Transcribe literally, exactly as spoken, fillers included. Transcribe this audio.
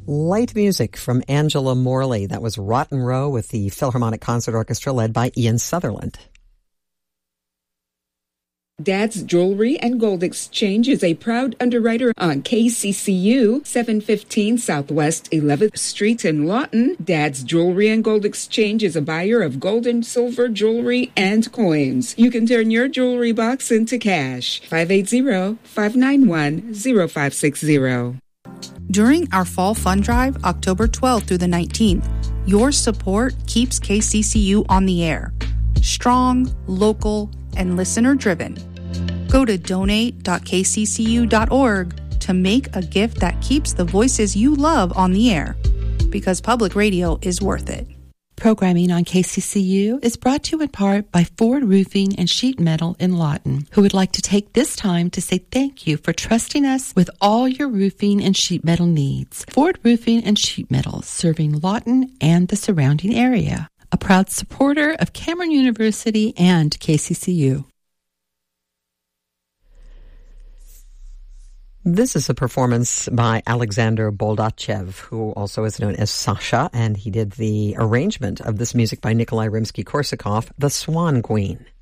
Light music from Angela Morley. That was Rotten Row with the Philharmonic Concert Orchestra led by Ian Sutherland. Dad's Jewelry and Gold Exchange is a proud underwriter on K C C U, seven fifteen Southwest eleventh Street in Lawton. Dad's Jewelry and Gold Exchange is a buyer of gold and silver jewelry and coins. You can turn your jewelry box into cash. five eight zero, five nine one, zero five six zero. During our Fall Fund Drive, October twelfth through the nineteenth, your support keeps K C C U on the air. Strong, local, and listener-driven. Go to donate dot k c c u dot org to make a gift that keeps the voices you love on the air, because public radio is worth it. Programming on K C C U is brought to you in part by Ford Roofing and Sheet Metal in Lawton, who would like to take this time to say thank you for trusting us with all your roofing and sheet metal needs. Ford Roofing and Sheet Metal, serving Lawton and the surrounding area. A proud supporter of Cameron University and K C C U. This is a performance by Alexander Boldachev, who also is known as Sasha, and he did the arrangement of this music by Nikolai Rimsky-Korsakov, The Swan Queen.